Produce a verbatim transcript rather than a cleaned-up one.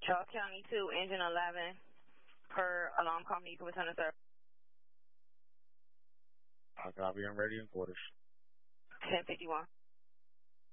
Charles County two, engine eleven, per alarm company, you can return to service. I copy. I'm ready in quarters. ten fifty-one.